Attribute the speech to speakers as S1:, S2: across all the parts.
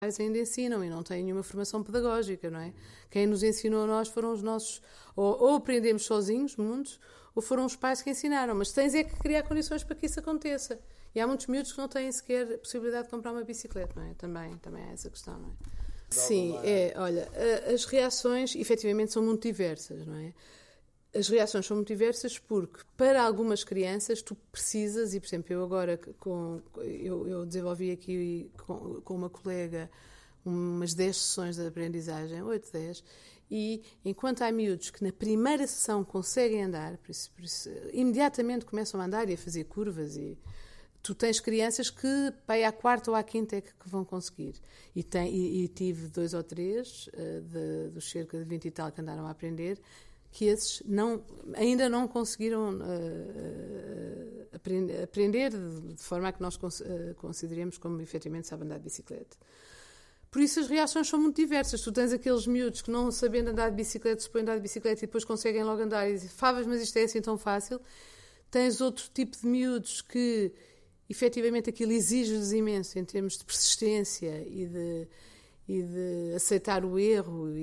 S1: ainda ensinam e não têm nenhuma formação pedagógica, não é? Quem nos ensinou a nós foram os nossos... Ou aprendemos sozinhos, muitos, ou foram os pais que ensinaram. Mas tens é que criar condições para que isso aconteça. E há muitos miúdos que não têm sequer a possibilidade de comprar uma bicicleta, não é? Também há essa questão, não é? Sim, olha, as reações efetivamente são muito diversas, não é? As reações são muito diversas porque, para algumas crianças, tu precisas, e por exemplo, eu agora, eu desenvolvi aqui com uma colega umas 10 sessões de aprendizagem, 8, 10, e enquanto há miúdos que na primeira sessão conseguem andar, por isso, imediatamente começam a andar e a fazer curvas, e tu tens crianças que para à quarta ou à quinta é que vão conseguir. E tive 2 ou 3, dos cerca de 20 e tal que andaram a aprender, que esses ainda não conseguiram aprender de forma a que nós consideremos como efetivamente sabem andar de bicicleta. Por isso as reações são muito diversas. Tu tens aqueles miúdos que não sabendo andar de bicicleta, se põem a andar de bicicleta e depois conseguem logo andar e dizem, Favas, mas isto é assim tão fácil. Tens outro tipo de miúdos que efetivamente aquilo exige-lhes imenso em termos de persistência e de aceitar o erro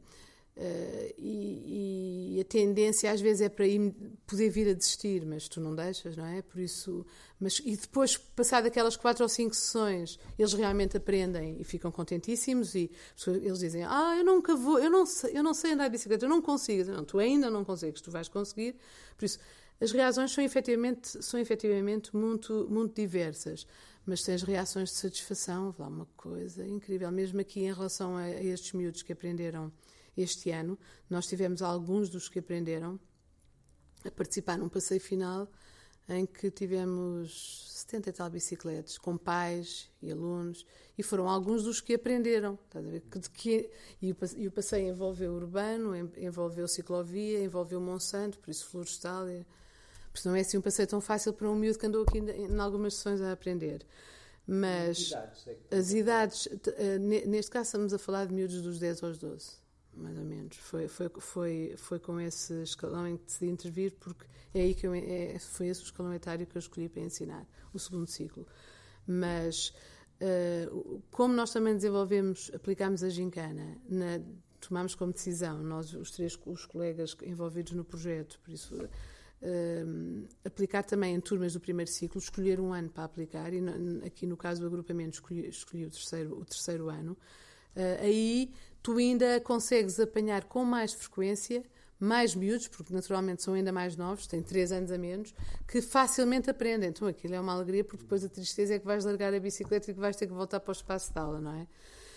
S1: e a tendência às vezes é para poder vir a desistir, mas tu não deixas, não é? Por isso, e depois, passado aquelas 4 ou 5 sessões, eles realmente aprendem e ficam contentíssimos e eles dizem, eu nunca vou, eu não sei andar de bicicleta, eu não consigo. Não, tu ainda não consegues, tu vais conseguir. Por isso, as reações são efetivamente muito, muito diversas, mas tens reações de satisfação, lá uma coisa incrível. Mesmo aqui em relação a estes miúdos que aprenderam este ano, nós tivemos alguns dos que aprenderam a participar num passeio final em que tivemos 70 e tal bicicletas, com pais e alunos, e foram alguns dos que aprenderam. Estás a ver? E o passeio envolveu urbano, envolveu ciclovia, envolveu Monsanto, por isso florestal. Porque não é assim um passeio tão fácil para um miúdo que andou aqui em algumas sessões a aprender. Mas as idades, neste caso estamos a falar de miúdos dos 10 aos 12. Mais ou menos. Foi com esse escalão em que decidi intervir, porque é aí foi esse o escalão etário que eu escolhi para ensinar, o segundo ciclo. Mas, como nós também aplicámos a gincana, tomámos como decisão, nós, os colegas envolvidos no projeto, por isso, aplicar também em turmas do primeiro ciclo, escolher um ano para aplicar, e aqui no caso do agrupamento escolhi o terceiro ano. Aí tu ainda consegues apanhar com mais frequência mais miúdos, porque naturalmente são ainda mais novos, têm 3 anos a menos, que facilmente aprendem. Então aquilo é uma alegria, porque depois a tristeza é que vais largar a bicicleta e que vais ter que voltar para o espaço de aula, não é?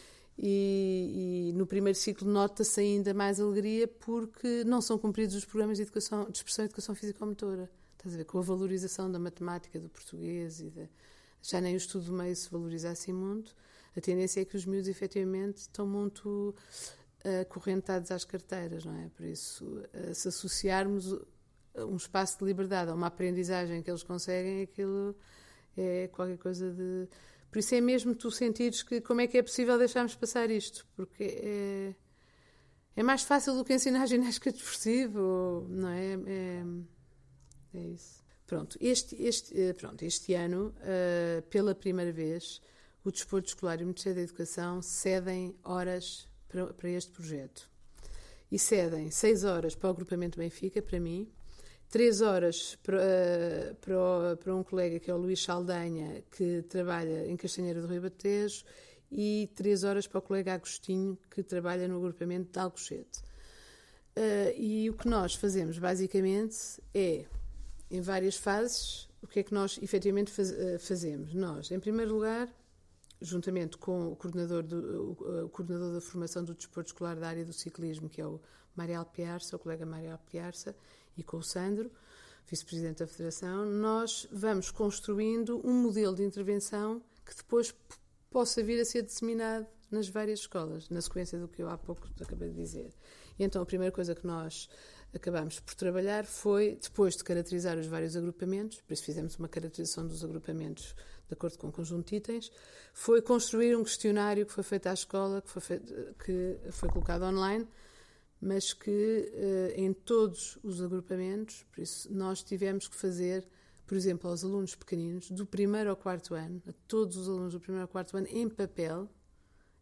S1: E no primeiro ciclo nota-se ainda mais alegria porque não são cumpridos os programas de expressão e educação físico-motora. Estás a ver? Com a valorização da matemática, do português já nem o estudo do meio se valoriza assim muito. A tendência é que os miúdos efetivamente estão muito acorrentados às carteiras, não é? Por isso, se associarmos um espaço de liberdade a uma aprendizagem que eles conseguem, aquilo é qualquer coisa de... Por isso é mesmo tu sentires que como é que é possível deixarmos passar isto, porque é mais fácil do que ensinar ginástica desportiva, não é? É isso. Pronto, este ano, pela primeira vez, o Desporto Escolar e o Ministério da Educação cedem horas para este projeto. E cedem 6 horas para o agrupamento Benfica, para mim, 3 horas para um colega que é o Luís Saldanha, que trabalha em Castanheira do Ribatejo, e 3 horas para o colega Agostinho, que trabalha no agrupamento de Alcochete. E o que nós fazemos, basicamente, é, em várias fases, o que é que nós efetivamente fazemos? Nós, em primeiro lugar, juntamente com o coordenador da formação do desporto escolar da área do ciclismo, que é o Marial Piarça, o colega Marial Piarça, e com o Sandro, vice-presidente da Federação, nós vamos construindo um modelo de intervenção que depois possa vir a ser disseminado nas várias escolas, na sequência do que eu há pouco acabei de dizer. E então a primeira coisa que nós acabámos por trabalhar foi, depois de caracterizar os vários agrupamentos, por isso fizemos uma caracterização dos agrupamentos de acordo com o conjunto de itens, foi construir um questionário que foi feito à escola, que foi colocado online, mas que em todos os agrupamentos, por isso nós tivemos que fazer, por exemplo, aos alunos pequeninos, do 1º ao 4º ano, a todos os alunos do 1º ao 4º ano, em papel,